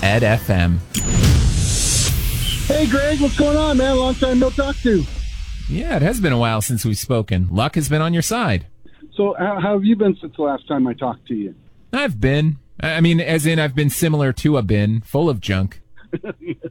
Ed FM. Hey, Greg, what's going on, man? Long time no talk to. Yeah, it has been a while since we've spoken. Luck has been on your side. So how have you been since the last time I talked to you? I've been. I mean, as in I've been similar to a bin full of junk.